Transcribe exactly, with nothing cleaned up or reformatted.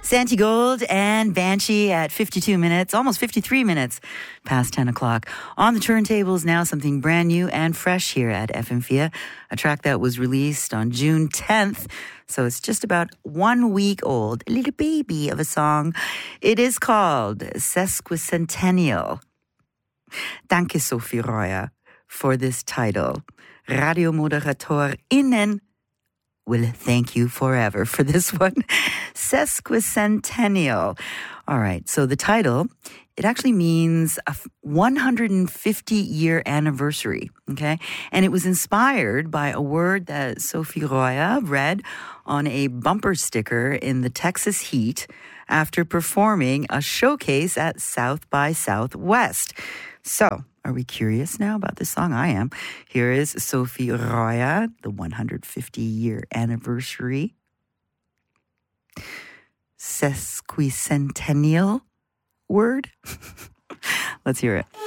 Santi Gold and Banshee at fifty-two minutes, almost fifty-three minutes past ten o'clock. On the turntables now, something brand new and fresh here at F M F I A, a track that was released on June tenth. So it's just about one week old, a little baby of a song. It is called Sesquicentennial. Danke, Sophie Roya, for this title. RadioModeratorInnen will thank you forever for this one. Sesquicentennial. All right, so the title, it actually means a one hundred fifty year anniversary, okay? And it was inspired by a word that Sophie Roya read on a bumper sticker in the Texas heat after performing a showcase at South by Southwest. So, are we curious now about this song? I am. Here is Sophie Roya, the one hundred fifty year anniversary. Sesquicentennial word. Let's hear it.